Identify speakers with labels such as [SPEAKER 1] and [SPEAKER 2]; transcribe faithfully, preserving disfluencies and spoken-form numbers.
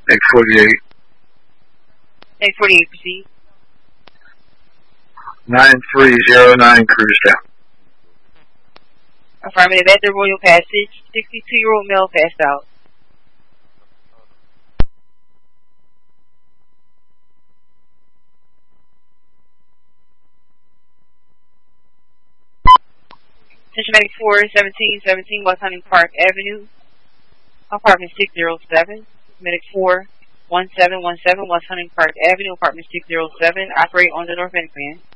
[SPEAKER 1] eight forty-eight.
[SPEAKER 2] eight forty-eight, proceed.
[SPEAKER 1] nine three zero nine, cruise down.
[SPEAKER 2] Affirmative, at the Royal Passage, sixty-two-year-old male passed out. Attention Medic four, seventeen seventeen West Hunting Park Avenue, apartment six zero seven. Medic four, one seven one seven West Hunting Park Avenue, apartment six zero seven. Operate on the North Medic Van.